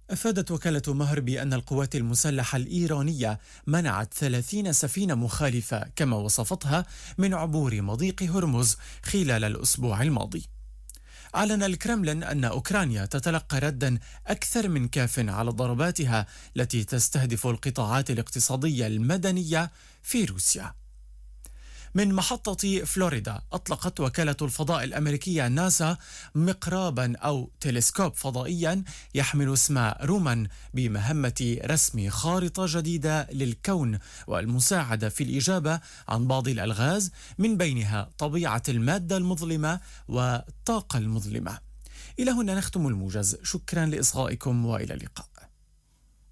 أفادت وكالة مهر بأن القوات المسلحة الإيرانية منعت 30 سفينة مخالفة كما وصفتها من عبور مضيق هرمز خلال الأسبوع الماضي. أعلن الكرملين أن أوكرانيا تتلقى ردا أكثر من كاف على ضرباتها التي تستهدف القطاعات الاقتصادية المدنية في روسيا. من محطة فلوريدا أطلقت وكالة الفضاء الأمريكية ناسا مقرابا أو تلسكوب فضائيا يحمل اسم رومان بمهمة رسم خارطة جديدة للكون والمساعدة في الإجابة عن بعض الألغاز من بينها طبيعة المادة المظلمة والطاقة المظلمة. إلى هنا نختم الموجز، شكرا لإصغائكم وإلى اللقاء.